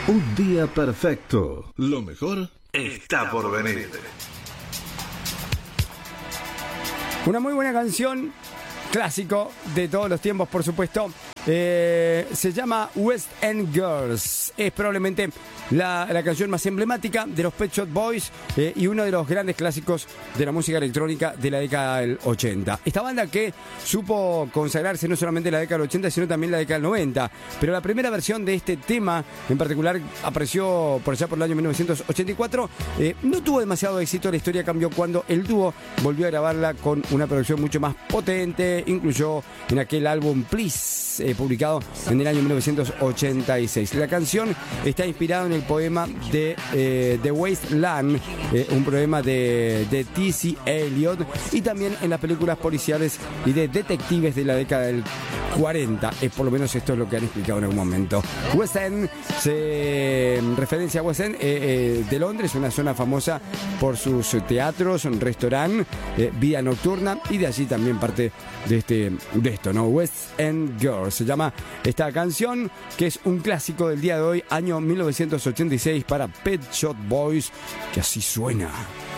Un día perfecto. Lo mejor está por venir. Una muy buena canción, clásico de todos los tiempos, por supuesto. Se llama West End Girls. Es probablemente la canción más emblemática de los Pet Shop Boys y uno de los grandes clásicos de la música electrónica de la década del 80. Esta banda que supo consagrarse no solamente en la década del 80, sino también en la década del 90. Pero la primera versión de este tema en particular apareció por allá por el año 1984. No tuvo demasiado éxito, la historia cambió cuando el dúo volvió a grabarla con una producción mucho más potente. Incluyó en aquel álbum Please, publicado en el año 1986. La canción está inspirada en el poema de The Wasteland, un poema de T.C. Eliot, y también en las películas policiales y de detectives de la década del 40. Por lo menos esto es lo que han explicado en algún momento. West End se referencia a West End de Londres, una zona famosa por sus teatros, restaurante, vida nocturna, y de allí también parte de esto, ¿no? West End Girls se llama esta canción, que es un clásico del día de hoy, año 1986, para Pet Shop Boys, que así suena.